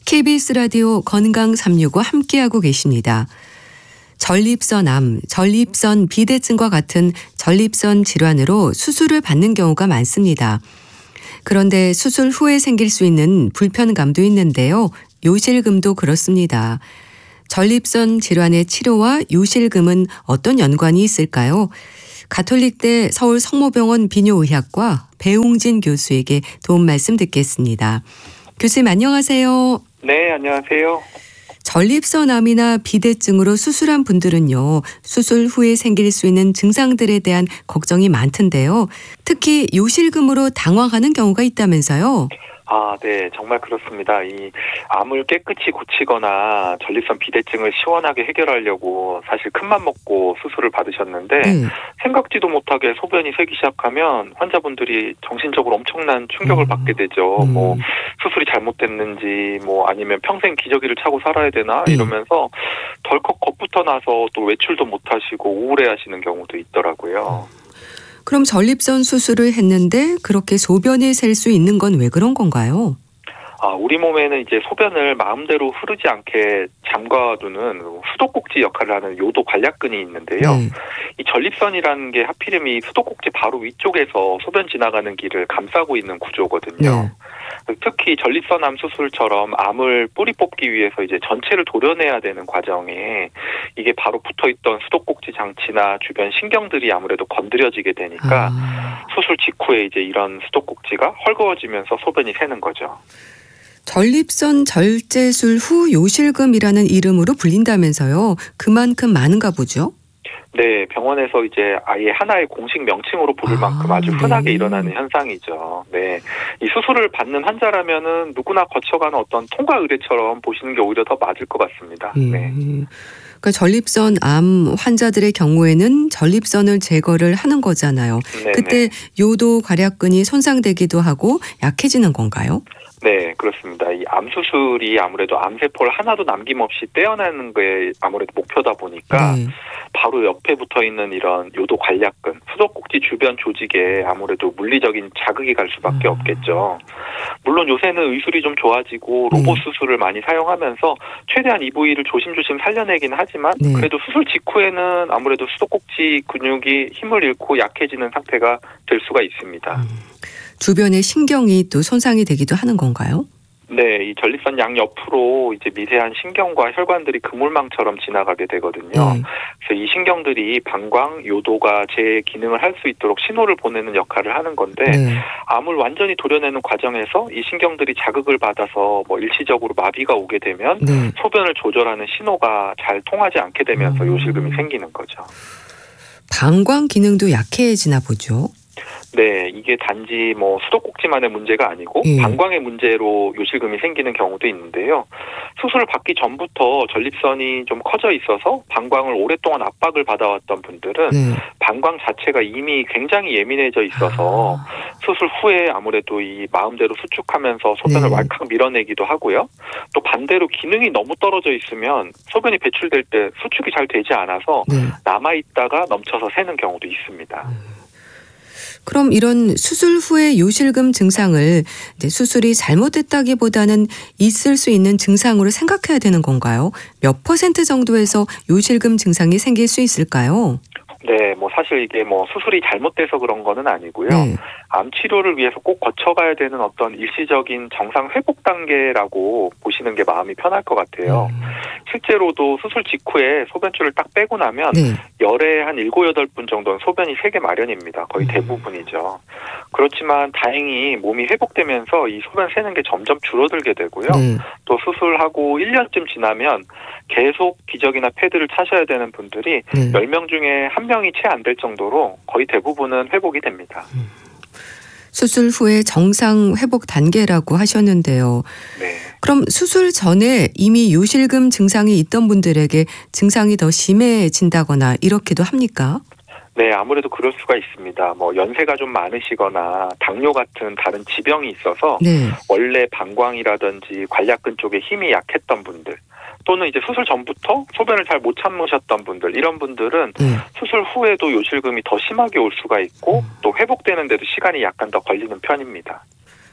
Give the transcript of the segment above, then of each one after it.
KBS 라디오 건강 365 함께하고 계십니다. 전립선암, 전립선 비대증과 같은 전립선 질환으로 수술을 받는 경우가 많습니다. 그런데 수술 후에 생길 수 있는 불편감도 있는데요. 요실금도 그렇습니다. 전립선 질환의 치료와 요실금은 어떤 연관이 있을까요? 가톨릭대 서울 성모병원 비뇨의학과 배웅진 교수에게 도움 말씀 듣겠습니다. 교수님 안녕하세요. 네, 안녕하세요. 전립선암이나 비대증으로 수술한 분들은요, 수술 후에 생길 수 있는 증상들에 대한 걱정이 많던데요. 특히 요실금으로 당황하는 경우가 있다면서요. 네, 정말 그렇습니다. 이 암을 깨끗이 고치거나 전립선 비대증을 시원하게 해결하려고 사실 큰맘 먹고 수술을 받으셨는데 생각지도 못하게 소변이 새기 시작하면 환자분들이 정신적으로 엄청난 충격을 받게 되죠. 수술이 잘못됐는지 아니면 평생 기저귀를 차고 살아야 되나 이러면서 덜컥 겁부터 나서 또 외출도 못하시고 우울해하시는 경우도 있더라고요. 그럼 전립선 수술을 했는데 그렇게 소변이 셀 수 있는 건 왜 그런 건가요? 우리 몸에는 이제 소변을 마음대로 흐르지 않게 잠가두는 수도꼭지 역할을 하는 요도 관략근이 있는데요. 이 전립선이라는 게 하필이면 이 수도꼭지 바로 위쪽에서 소변 지나가는 길을 감싸고 있는 구조거든요. 특히 전립선암 수술처럼 암을 뿌리 뽑기 위해서 이제 전체를 도려내야 되는 과정에 이게 바로 붙어있던 수도꼭지 장치나 주변 신경들이 아무래도 건드려지게 되니까 수술 직후에 이제 이런 수도꼭지가 헐거워지면서 소변이 새는 거죠. 전립선 절제술 후 요실금이라는 이름으로 불린다면서요. 그만큼 많은가 보죠? 네, 병원에서 이제 아예 하나의 공식 명칭으로 부를 만큼 아주 흔하게 일어나는 현상이죠. 네, 이 수술을 받는 환자라면은 누구나 거쳐가는 어떤 통과 의례처럼 보시는 게 오히려 더 맞을 것 같습니다. 네. 그러니까 전립선 암 환자들의 경우에는 전립선을 제거를 하는 거잖아요. 네네. 그때 요도 괄약근이 손상되기도 하고 약해지는 건가요? 네, 그렇습니다. 이 암 수술이 아무래도 암세포를 하나도 남김없이 떼어내는 게 아무래도 목표다 보니까 바로 옆에 붙어 있는 이런 요도 관략근, 수도꼭지 주변 조직에 아무래도 물리적인 자극이 갈 수밖에 없겠죠. 물론 요새는 의술이 좀 좋아지고 로봇 수술을 많이 사용하면서 최대한 이 부위를 조심조심 살려내긴 하지만 그래도 수술 직후에는 아무래도 수도꼭지 근육이 힘을 잃고 약해지는 상태가 될 수가 있습니다. 주변의 신경이 또 손상이 되기도 하는 건가요? 네, 이 전립선 양옆으로 이제 미세한 신경과 혈관들이 그물망처럼 지나가게 되거든요. 그래서 이 신경들이 방광, 요도가 제 기능을 할 수 있도록 신호를 보내는 역할을 하는 건데 암을 완전히 도려내는 과정에서 이 신경들이 자극을 받아서 일시적으로 마비가 오게 되면 소변을 조절하는 신호가 잘 통하지 않게 되면서 요실금이 생기는 거죠. 방광 기능도 약해지나 보죠? 네, 이게 단지 수도꼭지만의 문제가 아니고 방광의 문제로 요실금이 생기는 경우도 있는데요. 수술을 받기 전부터 전립선이 좀 커져 있어서 방광을 오랫동안 압박을 받아왔던 분들은 방광 자체가 이미 굉장히 예민해져 있어서 수술 후에 아무래도 이 마음대로 수축하면서 소변을 왈칵 밀어내기도 하고요. 또 반대로 기능이 너무 떨어져 있으면 소변이 배출될 때 수축이 잘 되지 않아서 남아있다가 넘쳐서 새는 경우도 있습니다. 그럼 이런 수술 후의 요실금 증상을 이제 수술이 잘못됐다기보다는 있을 수 있는 증상으로 생각해야 되는 건가요? 몇 % 정도에서 요실금 증상이 생길 수 있을까요? 네, 사실 이게 수술이 잘못돼서 그런 거는 아니고요. 암 치료를 위해서 꼭 거쳐가야 되는 어떤 일시적인 정상 회복 단계라고 보시는 게 마음이 편할 것 같아요. 실제로도 수술 직후에 소변줄을 딱 빼고 나면 열에 한 7, 8분 정도는 소변이 새게 마련입니다. 거의 대부분이죠. 그렇지만 다행히 몸이 회복되면서 이 소변 새는 게 점점 줄어들게 되고요. 또 수술하고 1년쯤 지나면 계속 기저귀나 패드를 차셔야 되는 분들이 10명 중에 1명이 채 안 될 정도로 거의 대부분은 회복이 됩니다. 수술 후에 정상 회복 단계라고 하셨는데요. 네. 그럼 수술 전에 이미 요실금 증상이 있던 분들에게 증상이 더 심해진다거나 이렇게도 합니까? 네, 아무래도 그럴 수가 있습니다. 연세가 좀 많으시거나 당뇨 같은 다른 지병이 있어서 원래 방광이라든지 관략근 쪽에 힘이 약했던 분들 또는 이제 수술 전부터 소변을 잘 못 참으셨던 분들 이런 분들은 수술 후에도 요실금이 더 심하게 올 수가 있고 또 회복되는데도 시간이 약간 더 걸리는 편입니다.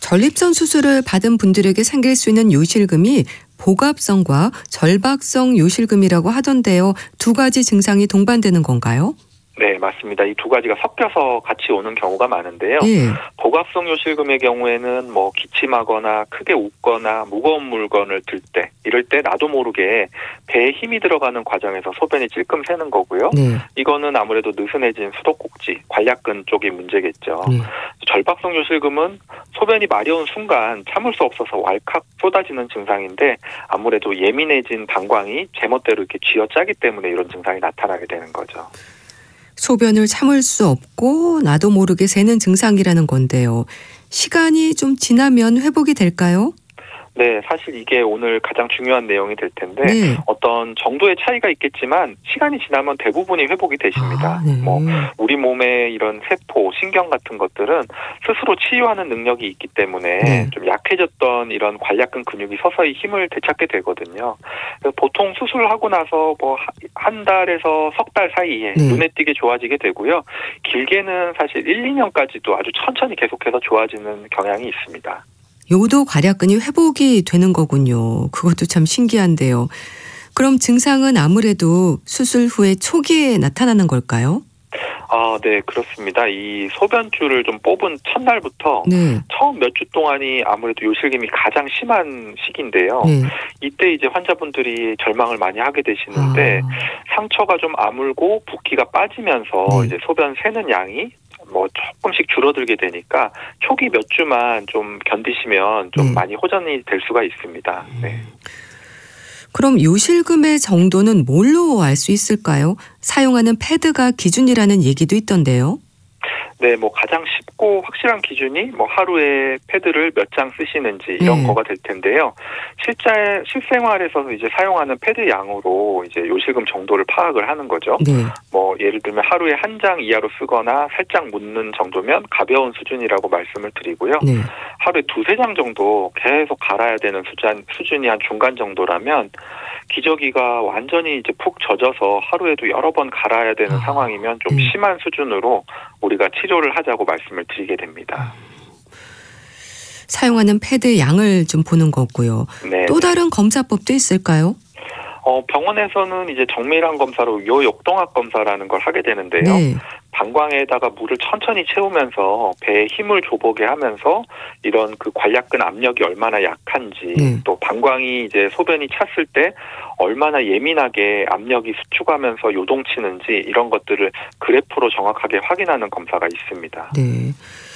전립선 수술을 받은 분들에게 생길 수 있는 요실금이 복압성과 절박성 요실금이라고 하던데요. 두 가지 증상이 동반되는 건가요? 네, 맞습니다. 이 두 가지가 섞여서 같이 오는 경우가 많은데요. 예. 복압성 요실금의 경우에는 뭐 기침하거나 크게 웃거나 무거운 물건을 들 때, 이럴 때 나도 모르게 배에 힘이 들어가는 과정에서 소변이 찔끔 새는 거고요. 네. 이거는 아무래도 느슨해진 수도꼭지, 관략근 쪽이 문제겠죠. 네. 절박성 요실금은 소변이 마려운 순간 참을 수 없어서 왈칵 쏟아지는 증상인데 아무래도 예민해진 방광이 제멋대로 이렇게 쥐어짜기 때문에 이런 증상이 나타나게 되는 거죠. 소변을 참을 수 없고 나도 모르게 새는 증상이라는 건데요. 시간이 좀 지나면 회복이 될까요? 네, 사실 이게 오늘 가장 중요한 내용이 될 텐데 네. 어떤 정도의 차이가 있겠지만 시간이 지나면 대부분이 회복이 되십니다. 네. 뭐 우리 몸의 이런 세포, 신경 같은 것들은 스스로 치유하는 능력이 있기 때문에 네. 좀 약해졌던 이런 관략근 근육이 서서히 힘을 되찾게 되거든요. 그래서 보통 수술하고 나서 뭐 한 달에서 석 달 사이에 네. 눈에 띄게 좋아지게 되고요. 길게는 사실 1, 2년까지도 아주 천천히 계속해서 좋아지는 경향이 있습니다. 요도 관략근이 회복이 되는 거군요. 그것도 참 신기한데요. 그럼 증상은 아무래도 수술 후에 초기에 나타나는 걸까요? 네, 그렇습니다. 이 소변줄을 좀 뽑은 첫날부터 네. 처음 몇 주 동안이 아무래도 요실금이 가장 심한 시기인데요. 네. 이때 이제 환자분들이 절망을 많이 하게 되시는데 상처가 좀 아물고 붓기가 빠지면서 네. 이제 소변 새는 양이 뭐 조금씩 줄어들게 되니까 초기 몇 주만 좀 견디시면 좀 네. 많이 호전이 될 수가 있습니다. 네. 그럼 요실금의 정도는 뭘로 알 수 있을까요? 사용하는 패드가 기준이라는 얘기도 있던데요. 네, 뭐 가장 쉽고 확실한 기준이 뭐 하루에 패드를 몇 장 쓰시는지 이런 네. 거가 될 텐데요. 실생활에서 이제 사용하는 패드 양으로 이제 요실금 정도를 파악을 하는 거죠. 네. 뭐 예를 들면 하루에 한 장 이하로 쓰거나 살짝 묻는 정도면 가벼운 수준이라고 말씀을 드리고요. 네. 하루에 두세 장 정도 계속 갈아야 되는 수준이 한 중간 정도라면 기저귀가 완전히 이제 푹 젖어서 하루에도 여러 번 갈아야 되는 상황이면 좀 네. 심한 수준으로 우리가 치료를 하자고 말씀을 드리게 됩니다. 사용하는 패드 양을 좀 보는 거고요. 네. 또 다른 검사법도 있을까요? 병원에서는 이제 정밀한 검사로 요역동학 검사라는 걸 하게 되는데요. 네. 방광에다가 물을 천천히 채우면서 배에 힘을 줘보게 하면서 이런 그 관략근 압력이 얼마나 약한지 네. 또 방광이 이제 소변이 찼을 때 얼마나 예민하게 압력이 수축하면서 요동치는지 이런 것들을 그래프로 정확하게 확인하는 검사가 있습니다. 네.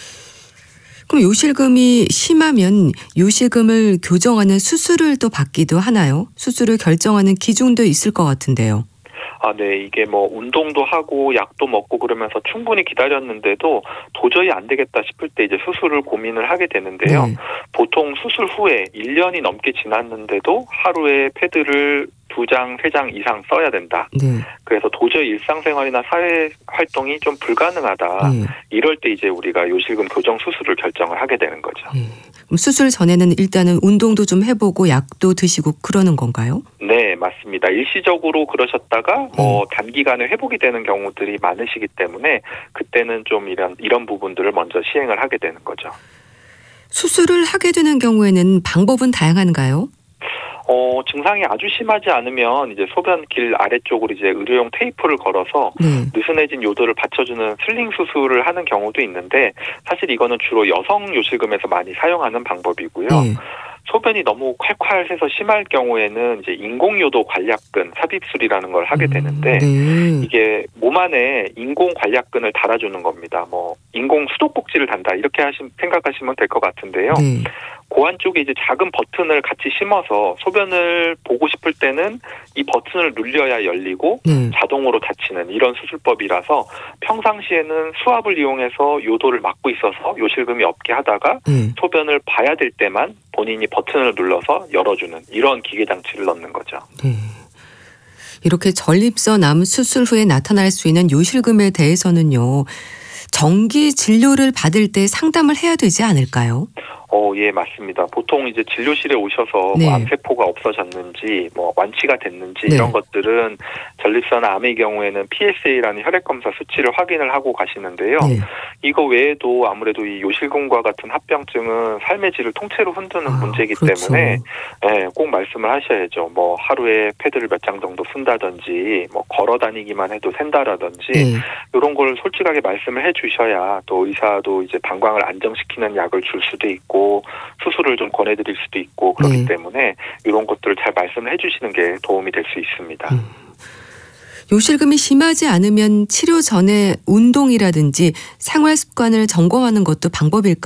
그럼 요실금이 심하면 요실금을 교정하는 수술을 또 받기도 하나요? 수술을 결정하는 기준도 있을 것 같은데요. 네. 이게 뭐 운동도 하고 약도 먹고 그러면서 충분히 기다렸는데도 도저히 안 되겠다 싶을 때 이제 수술을 고민을 하게 되는데요. 네. 보통 수술 후에 1년이 넘게 지났는데도 하루에 패드를 2장, 3장 이상 써야 된다. 네. 그래서 도저히 일상생활이나 사회 활동이 좀 불가능하다. 네. 이럴 때 이제 우리가 요실금 교정 수술을 결정을 하게 되는 거죠. 네. 그럼 수술 전에는 일단은 운동도 좀 해보고 약도 드시고 그러는 건가요? 네, 맞습니다. 일시적으로 그러셨다가 뭐 단기간에 회복이 되는 경우들이 많으시기 때문에 그때는 좀 이런 부분들을 먼저 시행을 하게 되는 거죠. 수술을 하게 되는 경우에는 방법은 다양한가요? 증상이 아주 심하지 않으면 이제 소변길 아래쪽으로 이제 의료용 테이프를 걸어서 네. 느슨해진 요도를 받쳐주는 슬링 수술을 하는 경우도 있는데 사실 이거는 주로 여성 요실금에서 많이 사용하는 방법이고요. 네. 소변이 너무 콸콸 새서 심할 경우에는 이제 인공요도 관략근 삽입술이라는 걸 하게 되는데 네. 이게 몸 안에 인공 관략근을 달아주는 겁니다. 뭐 인공 수도꼭지를 단다 이렇게 생각하시면 될 것 같은데요. 네. 고안 쪽에 이제 작은 버튼을 같이 심어서 소변을 보고 싶을 때는 이 버튼을 눌려야 열리고 네. 자동으로 닫히는 이런 수술법이라서 평상시에는 수압을 이용해서 요도를 막고 있어서 요실금이 없게 하다가 네. 소변을 봐야 될 때만 본인이 버튼을 눌러서 열어주는 이런 기계 장치를 넣는 거죠. 네. 이렇게 전립선 암 수술 후에 나타날 수 있는 요실금에 대해서는요. 정기 진료를 받을 때 상담을 해야 되지 않을까요? 예, 맞습니다. 보통 이제 진료실에 오셔서 네. 뭐 암세포가 없어졌는지, 뭐 완치가 됐는지 네. 이런 것들은 전립선 암의 경우에는 PSA라는 혈액 검사 수치를 확인을 하고 가시는데요. 네. 이거 외에도 아무래도 이 요실금과 같은 합병증은 삶의 질을 통째로 흔드는 문제이기 그렇죠. 때문에 꼭 말씀을 하셔야죠. 뭐 하루에 패드를 몇 장 정도 쓴다든지, 뭐 걸어 다니기만 해도 샌다라든지 네. 이런 걸 솔직하게 말씀을 해주셔야 또 의사도 이제 방광을 안정시키는 약을 줄 수도 있고 수술을 좀 권해드릴 수도 있고 그렇기 네. 때문에 이런 것들을 잘 말씀을 해주시는 게 도움이 될 수 있습니다. 요실금이 심하지 않으면 치료 전에 운동이라든지 생활 습관을 점검하는 것도 방법일까요?